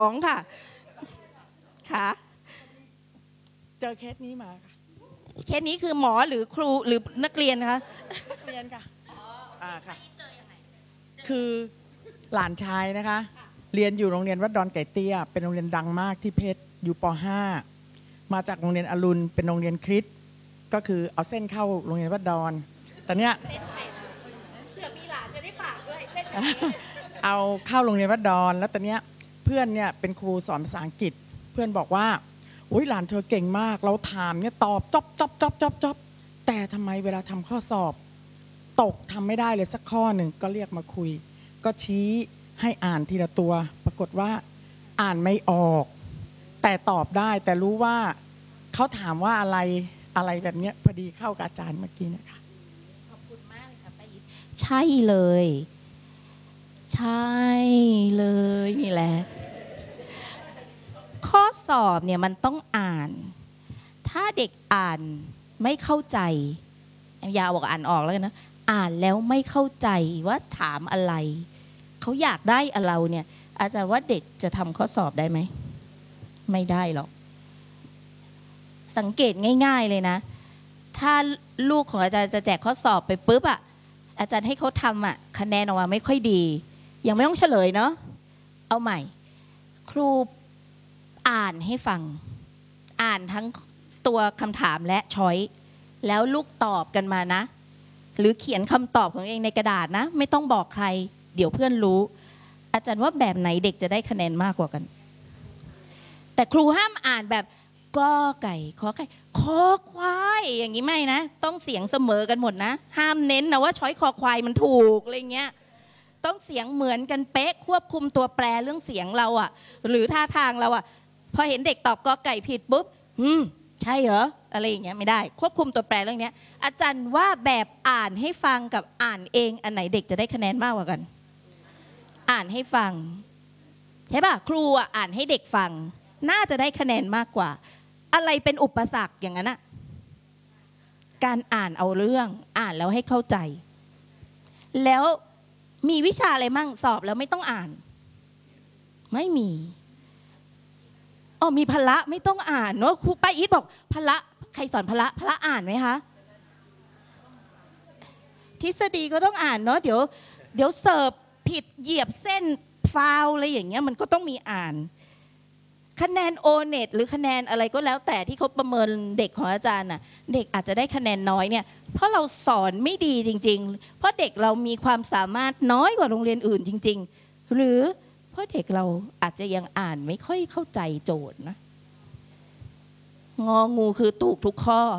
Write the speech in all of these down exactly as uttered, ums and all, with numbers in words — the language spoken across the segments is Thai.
องค่ะค่ะเจอเคสนี้มาค่ะเคสนี้คือหมอหรือครูหรือนักเรียนคะนักเรียนค่ะอ่าค่ะคือหลานชายนะคะเรียนอยู่โรงเรียนวัดดอนไก่เตี้ยเป็นโรงเรียนดังมากที่เพชรอยู่ป .ห้า มาจากโรงเรียนอรุณเป็นโรงเรียนคริสต์ก็คือเอาเส้นเข้าโรงเรียนวัดดอนแต่เนี้ยเผื่อมีหลานจะได้ฝากด้วยเส้นเอาเข้าโรงเรียนวัดดอนแล้วตอนเนี้ยเพื่อนเนี่ยเป็นครูสอนภาษาอังกฤษเพื่อนบอกว่าอุ้ยหลานเธอเก่งมากเราถามเนี่ยตอบจบจบจบจบจบแต่ทำไมเวลาทำข้อสอบตกทำไม่ได้เลยสักข้อหนึ่งก็เรียกมาคุยก็ชี้ให้อ่านทีละตัวปรากฏว่าอ่านไม่ออกแต่ตอบได้แต่รู้ว่าเขาถามว่าอะไรอะไรแบบเนี้ยพอดีเข้ากับอาจารย์เมื่อกี้นะคะขอบคุณมากเลยค่ะป้ายิปใช่เลยใช่เลยนี่แหละข้อสอบเนี่ยมันต้องอ่านถ้าเด็กอ่านไม่เข้าใจยาบอกอ่านออกแล้วกันนะอ่านแล้วไม่เข้าใจว่าถามอะไรเขาอยากได้อะไรเนี่ยอาจารย์ว่าเด็กจะทำข้อสอบได้ไหมไม่ได้หรอกสังเกตง่ายๆเลยนะถ้าลูกของอาจารย์จะแจกข้อสอบไปปุ๊บอ่ะอาจารย์ให้เขาทำอ่ะคะแนนออกมาไม่ค่อยดียังไม่ต้องเฉลยเนาะเอาใหม่ครูอ่านให้ฟังอ่านทั้งตัวคำถามและช้อยแล้วลูกตอบกันมานะหรือเขียนคำตอบของเองในกระดาษนะไม่ต้องบอกใครเดี๋ยวเพื่อนรู้อาจารย์ว่าแบบไหนเด็กจะได้คะแนนมากกว่ากันแต่ครูห้ามอ่านแบบก็ไก่ขอไก่คอควายอย่างนี้ไม่นะต้องเสียงเสมอกันหมดนะห้ามเน้นนะว่าช้อยคอควายมันถูกอะไรเงี้ยต้องเสียงเหมือนกันเป๊ะควบคุมตัวแปรเรื่องเสียงเราอะหรือท่าทางเราอะพอเห็นเด็กตอบกอไก่ผิดปุ๊บอืมใช่เหรออะไรอย่างเงี้ยไม่ได้ควบคุมตัวแปรเรื่องนี้อาจารย์ว่าแบบอ่านให้ฟังกับอ่านเองอันไหนเด็กจะได้คะแนนมากกว่ากันอ่านให้ฟังใช่ป่ะครูอ่านให้เด็กฟังน่าจะได้คะแนนมากกว่าอะไรเป็นอุปสรรคอย่างนั้นอะการอ่านเอาเรื่องอ่านแล้วให้เข้าใจแล้วมีวิชาอะไรมั่งสอบแล้วไม่ต้องอ่านไม่มีอ๋อมีพละไม่ต้องอ่านเนาะครูป้าอีทบอกพละใครสอนพละพละอ่านไหมคะทฤษฎีก็ต้องอ่านเนาะเดี๋ยวเดี๋ยวเสิร์ฟผิดเหยียบเส้นฟาวอะไรอย่างเงี้ยมันก็ต้องมีอ่านคะแนนโอเน็ตหรือคะแนนอะไรก็แล้วแต่ที่เขาประเมินเด็กของอาจารย์น่ะเด็กอาจจะได้คะแนนน้อยเนี่ยเพราะเราสอนไม่ดีจริงๆเพราะเด็กเรามีความสามารถน้อยกว่าโรงเรียนอื่นจริงๆหรือเพราะเด็กเราอาจจะยังอ่านไม่ค่อยเข้าใจโจทย์นะงองูคือถูกทุกข้อ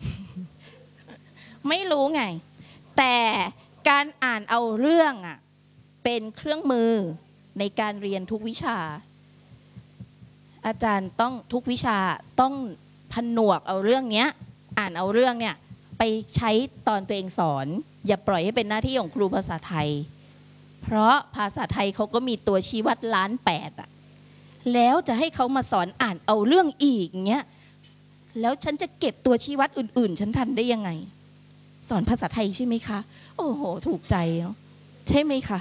ไม่รู้ไงแต่การอ่านเอาเรื่องอ่ะเป็นเครื่องมือในการเรียนทุกวิชาอาจารย์ต้องทุกวิชาต้องผนวกเอาเรื่องเนี้ยอ่านเอาเรื่องเนี่ยไปใช้ตอนตัวเองสอนอย่าปล่อยให้เป็นหน้าที่ของครูภาษาไทยเพราะภาษาไทยเขาก็มีตัวชี้วัดล้านแปดอะแล้วจะให้เขามาสอนอ่านเอาเรื่องอีกเงี้ยแล้วฉันจะเก็บตัวชี้วัดอื่นๆฉันทันได้ยังไงสอนภาษาไทยใช่ไหมคะโอ้โหถูกใจเนาะใช่ไหมคะ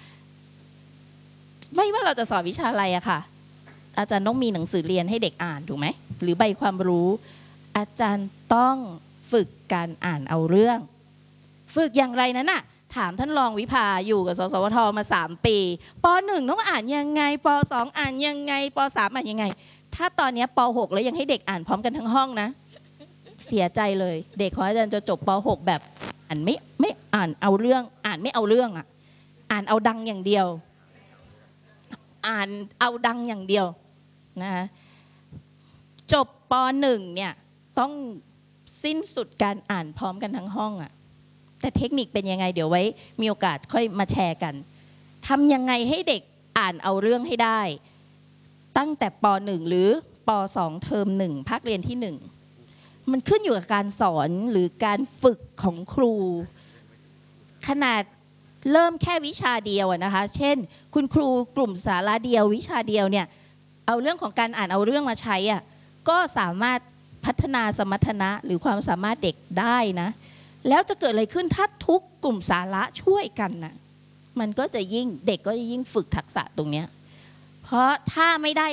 ไม่ว่าเราจะสอนวิชาอะไรอะค่ะอาจารย์ต้องมีหนังสือเรียนให้เด็กอ่านถูกไหมหรือใบความรู้อาจารย์ต้องฝึกการอ่านเอาเรื่องฝึกอย่างไรนั้นน่ะถามท่านรองวิภาอยู่กับสสวทมาสามปีปหนึ่งต้องอ่านยังไงปสองอ่านยังไงปสามอ่านยังไงถ้าตอนนี้ปหกแล้วยังให้เด็กอ่านพร้อมกันทั้งห้องนะเสียใจเลยเด็กของอาจารย์จะจบปหกแบบอ่านไม่ไม่อ่านเอาเรื่องอ่านไม่เอาเรื่องอ่ะอ่านเอาดังอย่างเดียวอ่านเอาดังอย่างเดียวนะคะจบปหนึ่งเนี่ยต้องสิ้นสุดการอ่านพร้อมกันทั้งห้องอ่ะแต่เทคนิคเป็นยังไงเดี๋ยวไว้มีโอกาสค่อยมาแชร์กันทำยังไงให้เด็กอ่านเอาเรื่องให้ได้ตั้งแต่ปหนึ่งหรือปสองเทอมหนึ่งภาคเรียนที่หนึ่งมันขึ้นอยู่กับการสอนหรือการฝึกของครูขนาดเริ่มแค่วิชาเดียวนะคะเช่นคุณครูกลุ่มสาระเดียววิชาเดียวเนี่ยเอาเรื่องของการอ่านเอาเรื่องมาใช้อ่ะก็สามารถพัฒนาสมรรถนะหรือความสามารถเด็กได้นะแล้วจะเกิดอะไรขึ้นถ้าทุกกลุ่มสาระช่วยกันนะมันก็จะยิ่งเด็กก็จะยิ่งฝึกทักษะตรงนี้เพราะถ้าไม่ได้